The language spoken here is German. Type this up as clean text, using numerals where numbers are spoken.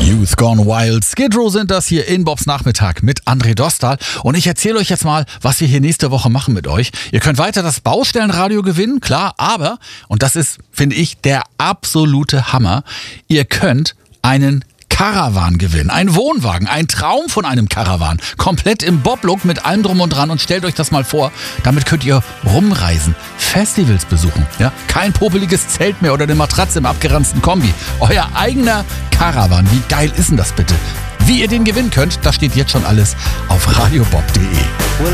Youth Gone Wild. Skid Row sind das hier in Bobs Nachmittag mit André Dostal. Und ich erzähle euch jetzt mal, was wir hier nächste Woche machen mit euch. Ihr könnt weiter das Baustellenradio gewinnen, klar, aber, und das ist, finde ich, der absolute Hammer, ihr könnt einen Caravan gewinnen. Ein Wohnwagen, ein Traum von einem Caravan. Komplett im Bob-Look mit allem drum und dran. Und stellt euch das mal vor, damit könnt ihr rumreisen, Festivals besuchen. Ja? Kein popeliges Zelt mehr oder eine Matratze im abgeranzten Kombi. Euer eigener Caravan. Wie geil ist denn das bitte? Wie ihr den gewinnen könnt, das steht jetzt schon alles auf radiobob.de.